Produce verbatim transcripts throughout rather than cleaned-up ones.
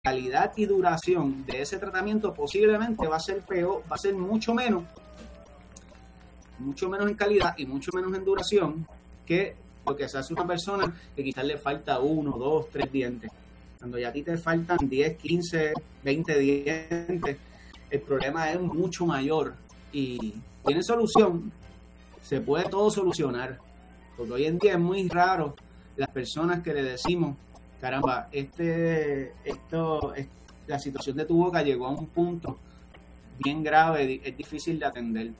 calidad y duración de ese tratamiento posiblemente va a ser peor, va a ser mucho menos, mucho menos en calidad y mucho menos en duración que lo que se hace una persona que quizás le falta uno, dos, tres dientes. Cuando ya a ti te faltan diez, quince, veinte dientes, el problema es mucho mayor y tiene solución. Se puede todo solucionar, porque hoy en día es muy raro las personas que le decimos, caramba, este, esto, es, la situación de tu boca llegó a un punto bien grave, es difícil de atender.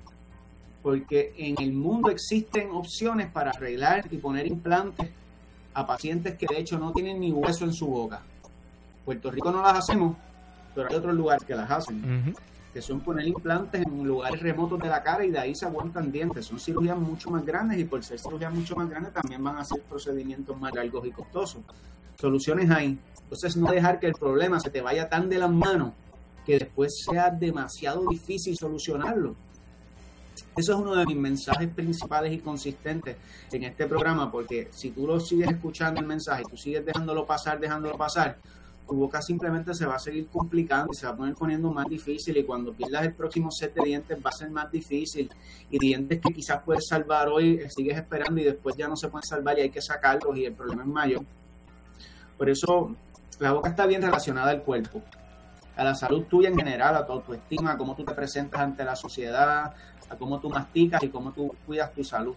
Porque en el mundo existen opciones para arreglar y poner implantes a pacientes que de hecho no tienen ni hueso en su boca. Puerto Rico no las hacemos, pero hay otros lugares que las hacen, uh-huh. que son poner implantes en lugares remotos de la cara y de ahí se aguantan dientes. Son cirugías mucho más grandes y por ser cirugías mucho más grandes también van a ser procedimientos más largos y costosos. Soluciones hay. Entonces no dejar que el problema se te vaya tan de las manos que después sea demasiado difícil solucionarlo. Eso es uno de mis mensajes principales y consistentes en este programa, porque si tú lo sigues escuchando el mensaje y tú sigues dejándolo pasar, dejándolo pasar, tu boca simplemente se va a seguir complicando y se va a poner poniendo más difícil, y cuando pierdas el próximo set de dientes va a ser más difícil, y dientes que quizás puedes salvar hoy, sigues esperando y después ya no se pueden salvar y hay que sacarlos y el problema es mayor. Por eso la boca está bien relacionada al cuerpo, a la salud tuya en general, a tu autoestima, a cómo tú te presentas ante la sociedad, a cómo tú masticas y cómo tú cuidas tu salud.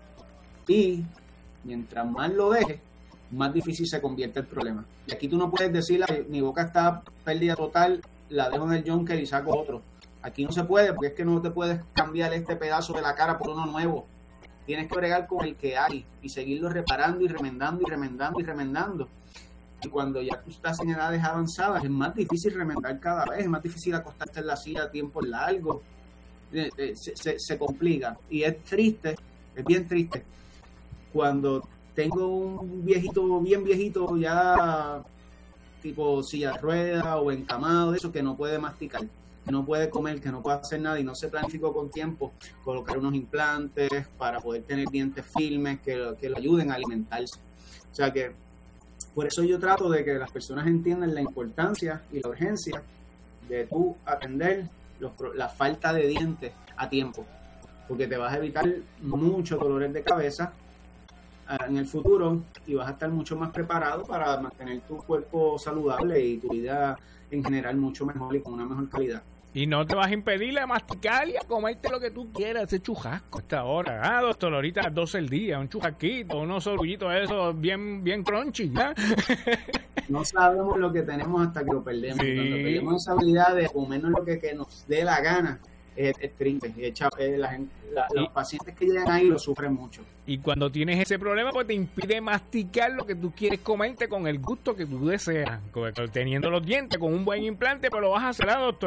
Y mientras más lo dejes, más difícil se convierte el problema. Y aquí tú no puedes decir, mi boca está pérdida total, la dejo en el Junker y saco otro. Aquí no se puede, porque es que no te puedes cambiar este pedazo de la cara por uno nuevo. Tienes que bregar con el que hay y seguirlo reparando y remendando y remendando y remendando. Y cuando ya tú estás en edades avanzadas, es más difícil remendar cada vez, es más difícil acostarte en la silla a tiempo largo. Se, se, se complica y es triste, es bien triste cuando tengo un viejito, bien viejito ya tipo silla de ruedas o encamado, de eso, que no puede masticar, que no puede comer, que no puede hacer nada y no se planificó con tiempo colocar unos implantes para poder tener dientes firmes que, que lo ayuden a alimentarse. O sea que por eso yo trato de que las personas entiendan la importancia y la urgencia de tú atender Los, la falta de dientes a tiempo, porque te vas a evitar muchos dolores de cabeza uh, en el futuro y vas a estar mucho más preparado para mantener tu cuerpo saludable y tu vida en general mucho mejor y con una mejor calidad. Y no te vas a impedir a masticar y a comerte lo que tú quieras, ese chujasco a esta hora. Ah, doctor, ahorita a las doce del día, un chujasquito, unos sorullitos esos bien, bien crunchy, ¿eh? No sabemos lo que tenemos hasta que lo perdemos. Sí. Cuando perdemos esa habilidad de comernos lo que, que nos dé la gana, es, es triste. Es, es, la gente, la, los y, pacientes que llegan ahí lo sufren mucho. Y cuando tienes ese problema, pues te impide masticar lo que tú quieres comerte con el gusto que tú deseas. Teniendo los dientes con un buen implante, pues lo vas a hacer, ¿ah, doctor?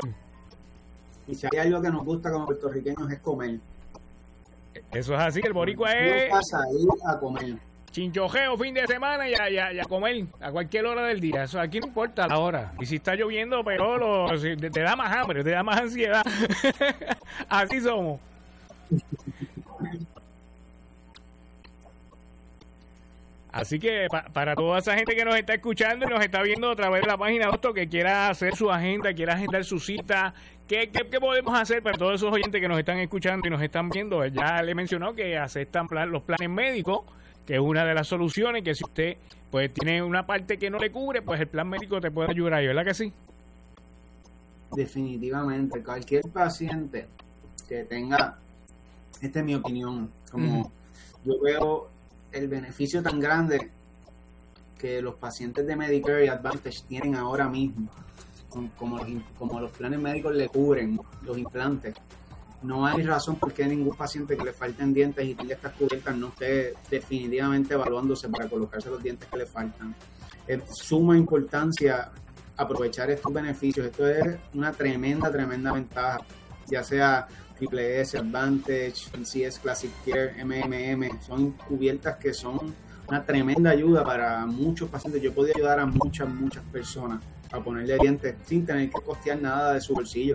Y si hay algo que nos gusta como puertorriqueños es comer. Eso es así, el boricua es... No pasa ir a comer. Chinchojeo fin de semana y a, y, a, y a comer a cualquier hora del día. Eso aquí no importa la hora. Y si está lloviendo, pero lo, si te, te da más hambre, te da más ansiedad. Así somos. Así que pa, para toda esa gente que nos está escuchando y nos está viendo a través de la página, doctor, que quiera hacer su agenda, quiera agendar su cita, ¿qué, qué, qué podemos hacer para todos esos oyentes que nos están escuchando y nos están viendo? Ya le mencionó que aceptan plan, los planes médicos, que es una de las soluciones, que si usted pues tiene una parte que no le cubre, pues el plan médico te puede ayudar ahí, ¿verdad que sí? Definitivamente, cualquier paciente que tenga, esta es mi opinión, como uh-huh. yo veo el beneficio tan grande que los pacientes de Medicare y Advantage tienen ahora mismo, como los, como los planes médicos le cubren los implantes. No hay razón por qué ningún paciente que le falten dientes y tenga estas cubiertas no esté definitivamente evaluándose para colocarse los dientes que le faltan. Es suma importancia aprovechar estos beneficios. Esto es una tremenda, tremenda ventaja, ya sea Triple S, Advantage, M C S Classic Care, M M M, son cubiertas que son una tremenda ayuda para muchos pacientes. Yo he podido ayudar a muchas, muchas personas a ponerle dientes sin tener que costear nada de su bolsillo.